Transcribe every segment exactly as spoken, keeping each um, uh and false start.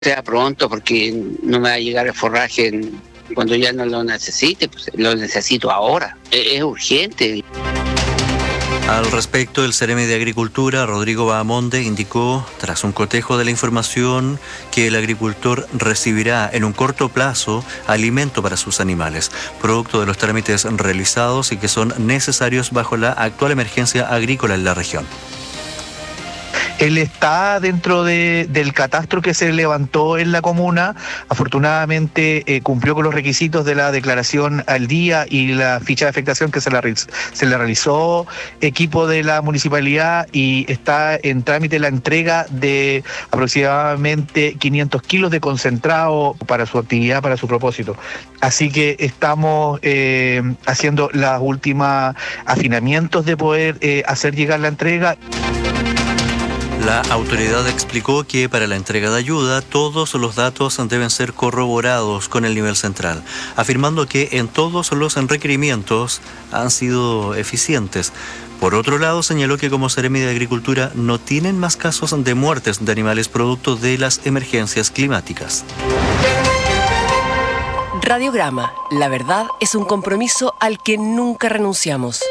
sea pronto, porque no me va a llegar el forraje en, cuando ya no lo necesite, pues lo necesito ahora, es, es urgente. Al respecto, el Seremi de Agricultura, Rodrigo Bahamonde, indicó, tras un cotejo de la información, que el agricultor recibirá en un corto plazo alimento para sus animales, producto de los trámites realizados y que son necesarios bajo la actual emergencia agrícola en la región. Él está dentro de, del catastro que se levantó en la comuna. Afortunadamente eh, cumplió con los requisitos de la declaración al día y la ficha de afectación que se, la, se le realizó equipo de la municipalidad, y está en trámite la entrega de aproximadamente quinientos kilos de concentrado para su actividad, para su propósito. Así que estamos eh, haciendo los últimos afinamientos de poder eh, hacer llegar la entrega. La autoridad explicó que para la entrega de ayuda todos los datos deben ser corroborados con el nivel central, afirmando que en todos los requerimientos han sido eficientes. Por otro lado, señaló que como Seremi de Agricultura no tienen más casos de muertes de animales producto de las emergencias climáticas. Radiograma. La verdad es un compromiso al que nunca renunciamos.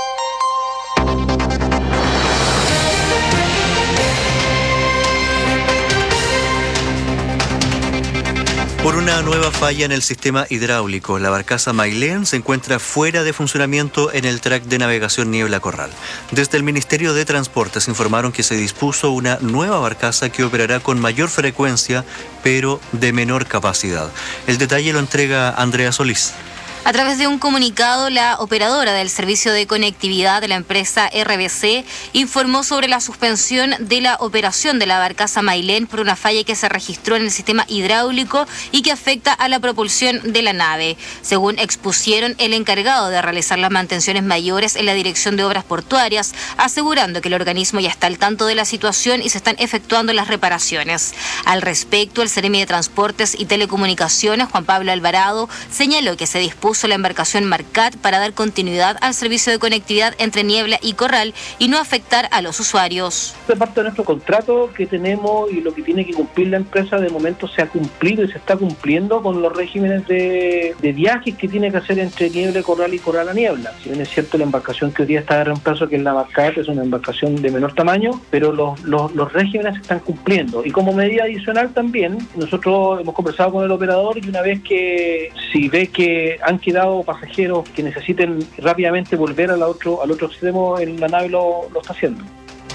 Por una nueva falla en el sistema hidráulico, la barcaza Mailén se encuentra fuera de funcionamiento en el track de navegación Niebla Corral. Desde el Ministerio de Transportes informaron que se dispuso una nueva barcaza que operará con mayor frecuencia, pero de menor capacidad. El detalle lo entrega Andrea Solís. A través de un comunicado, la operadora del servicio de conectividad de la empresa R B C informó sobre la suspensión de la operación de la barcaza Mailén por una falla que se registró en el sistema hidráulico y que afecta a la propulsión de la nave. Según expusieron, el encargado de realizar las mantenciones mayores en la Dirección de Obras Portuarias, asegurando que el organismo ya está al tanto de la situación y se están efectuando las reparaciones. Al respecto, el Seremi de Transportes y Telecomunicaciones, Juan Pablo Alvarado, señaló que se dispuso la embarcación Marcat para dar continuidad al servicio de conectividad entre Niebla y Corral y no afectar a los usuarios. De parte de nuestro contrato que tenemos y lo que tiene que cumplir la empresa, de momento se ha cumplido y se está cumpliendo con los regímenes de, de viajes que tiene que hacer entre Niebla, Corral y Corral a Niebla. Si bien es cierto, la embarcación que hoy día está de reemplazo, que es la Marcat, es una embarcación de menor tamaño, pero los, los, los regímenes se están cumpliendo. Y como medida adicional también, nosotros hemos conversado con el operador y una vez que si ve que han quedado pasajeros que necesiten rápidamente volver al otro, al otro extremo en la nave, lo, lo está haciendo.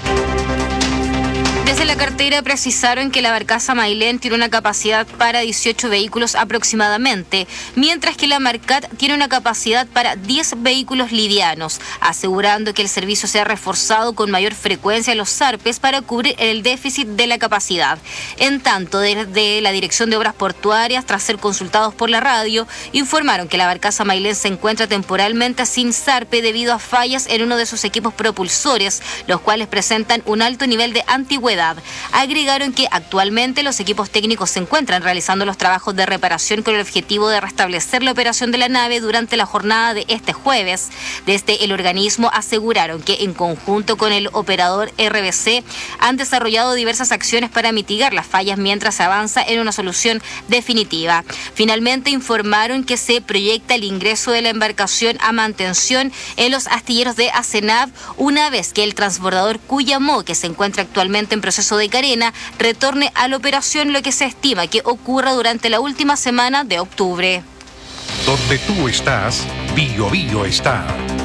Desde la cartera precisaron que la barcaza Mailén tiene una capacidad para dieciocho vehículos aproximadamente, mientras que la Marcat tiene una capacidad para diez vehículos livianos, asegurando que el servicio sea reforzado con mayor frecuencia en los zarpes para cubrir el déficit de la capacidad. En tanto, desde la Dirección de Obras Portuarias, tras ser consultados por la radio, informaron que la barcaza Mailén se encuentra temporalmente sin zarpe debido a fallas en uno de sus equipos propulsores, los cuales presentan un alto nivel de antigüedad. Agregaron que actualmente los equipos técnicos se encuentran realizando los trabajos de reparación con el objetivo de restablecer la operación de la nave durante la jornada de este jueves. Desde el organismo aseguraron que en conjunto con el operador R B C han desarrollado diversas acciones para mitigar las fallas mientras se avanza en una solución definitiva. Finalmente informaron que se proyecta el ingreso de la embarcación a mantención en los astilleros de Asenav una vez que el transbordador Cuyamó, que se encuentra actualmente en proceso de carena, retorne a la operación, lo que se estima que ocurra durante la última semana de octubre. Donde tú estás, Bio Bio está.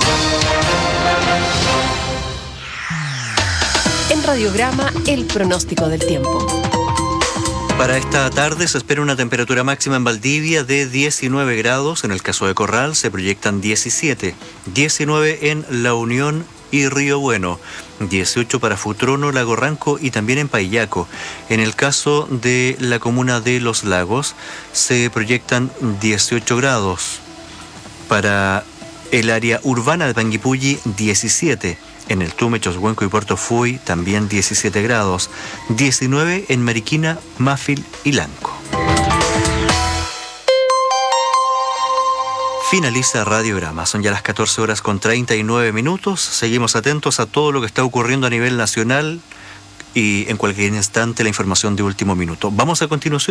En Radiograma, el pronóstico del tiempo. Para esta tarde se espera una temperatura máxima en Valdivia de diecinueve grados, en el caso de Corral se proyectan diecisiete, diecinueve en La Unión y Río Bueno, dieciocho para Futrono, Lago Ranco y también en Paillaco. En el caso de la comuna de Los Lagos se proyectan dieciocho grados. Para el área urbana de Panguipulli, diecisiete. En el Tume, Choshuenco y Puerto Fuy también diecisiete grados. diecinueve en Mariquina, Mafil y Lanco. Finaliza Radiograma. Son ya las catorce horas con treinta y nueve minutos. Seguimos atentos a todo lo que está ocurriendo a nivel nacional y en cualquier instante la información de último minuto. Vamos a continuación